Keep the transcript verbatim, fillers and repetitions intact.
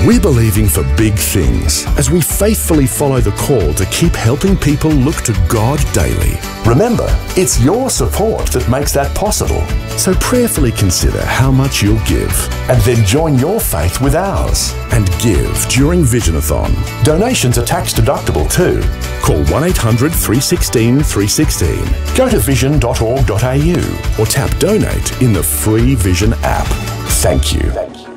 We're believing for big things as we faithfully follow the call to keep helping people look to God daily. Remember, it's your support that makes that possible. So prayerfully consider how much you'll give. And then join your faith with ours. And give during Visionathon. Donations are tax deductible too. Call one eight hundred, three one six, three one six. Go to vision dot org dot a u or tap donate in the free Vision app. Thank you. Thank you.